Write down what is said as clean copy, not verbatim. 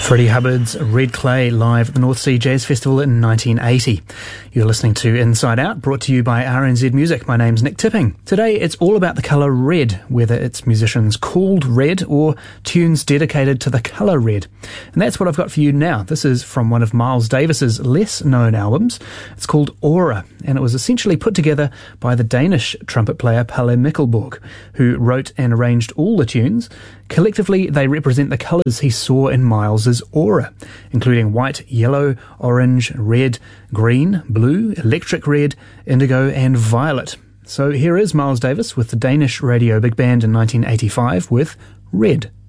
Freddie Hubbard's Red Clay live at the North Sea Jazz Festival in 1980. You're listening to Inside Out, brought to you by RNZ Music. My name's Nick Tipping. Today it's all about the colour red, whether it's musicians called red or tunes dedicated to the colour red. And that's what I've got for you now. This is from one of Miles Davis's less known albums. It's called Aura, and it was essentially put together by the Danish trumpet player Palle Mikkelborg, who wrote and arranged all the tunes. Collectively, they represent the colours he saw in Miles's aura, including white, yellow, orange, red, green, blue, electric red, indigo and violet. So here is Miles Davis with the Danish Radio Big Band in 1985 with Red.